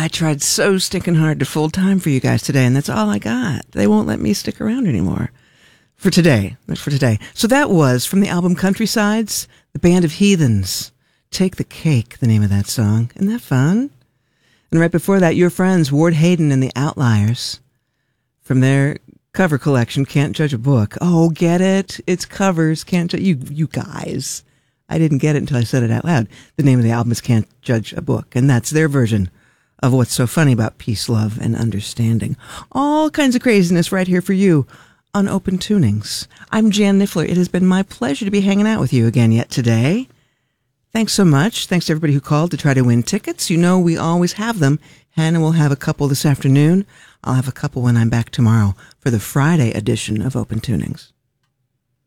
I tried so stinking hard to full time for you guys today, and that's all I got. They won't let me stick around anymore. For today. So that was from the album Countrysides, the Band of Heathens. Take the Cake, the name of that song. Isn't that fun? And right before that, your friends, Ward Hayden and the Outliers, from their cover collection, Can't Judge a Book. Oh, get it? It's covers, can't judge. You guys. I didn't get it until I said it out loud. The name of the album is Can't Judge a Book, and that's their version of what's so funny about peace, love, and understanding. All kinds of craziness right here for you on Open Tunings. I'm Jan Niffler. It has been my pleasure to be hanging out with you again yet today. Thanks so much. Thanks to everybody who called to try to win tickets. You know we always have them. Hannah will have a couple this afternoon. I'll have a couple when I'm back tomorrow for the Friday edition of Open Tunings.